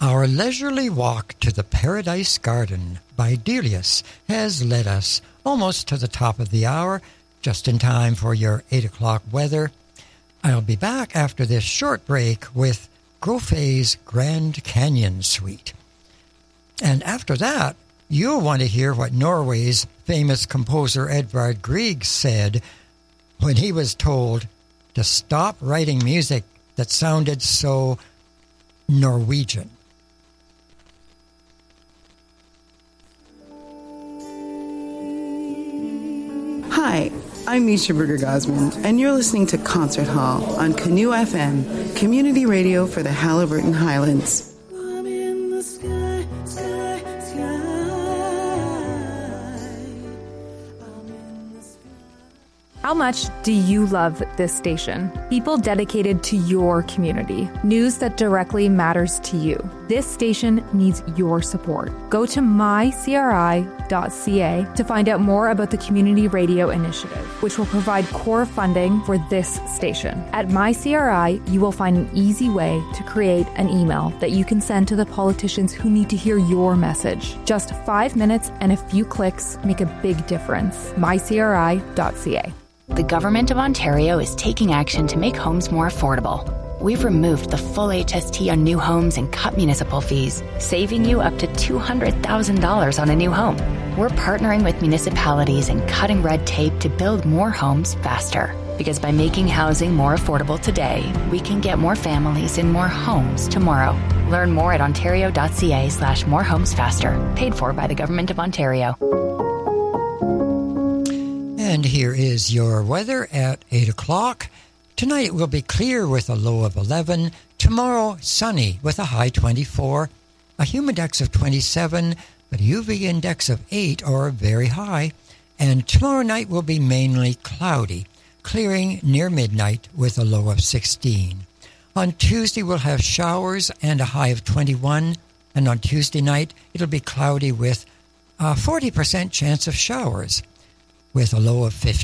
Our leisurely walk to the Paradise Garden by Delius has led us almost to the top of the hour, just in time for your 8 o'clock weather. I'll be back after this short break with Grofé's Grand Canyon Suite. And after that, you'll want to hear what Norway's famous composer Edvard Grieg said when he was told to stop writing music that sounded so Norwegian. Hi, I'm Misha Berger-Gosman, and you're listening to Concert Hall on Canoe FM, community radio for the Haliburton Highlands. I'm in the sky, sky, sky. I'm in the sky. How much do you love this station? People dedicated to your community. News that directly matters to you. This station needs your support. Go to mycri.ca to find out more about the Community Radio Initiative, which will provide core funding for this station. At MyCRI, you will find an easy way to create an email that you can send to the politicians who need to hear your message. Just 5 minutes and a few clicks make a big difference. mycri.ca. The Government of Ontario is taking action to make homes more affordable. We've removed the full HST on new homes and cut municipal fees, saving you up to $200,000 on a new home. We're partnering with municipalities and cutting red tape to build more homes faster. Because by making housing more affordable today, we can get more families in more homes tomorrow. Learn more at ontario.ca/morehomesfaster. Paid for by the Government of Ontario. And here is your weather at 8 o'clock. Tonight it will be clear with a low of 11. Tomorrow, sunny with a high 24. A humidex of 27, but a UV index of 8 or very high. And tomorrow night will be mainly cloudy, clearing near midnight with a low of 16. On Tuesday, we'll have showers and a high of 21. And on Tuesday night, it'll be cloudy with a 40% chance of showers, with a low of 15.